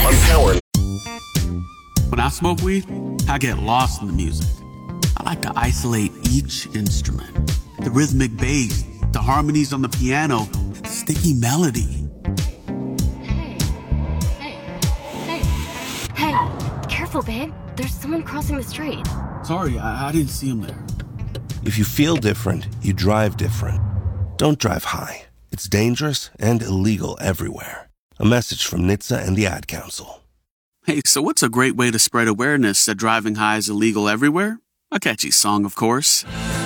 on Power. When I smoke weed, I get lost in the music. I like to isolate each instrument. The rhythmic bass, the harmonies on the piano, the sticky melody. Hey, careful, babe. There's someone crossing the street. Sorry, I didn't see him there. If you feel different, you drive different. Don't drive high. It's dangerous and illegal everywhere. A message from NHTSA and the Ad Council. Hey, so what's a great way to spread awareness that driving high is illegal everywhere? A catchy song, of course.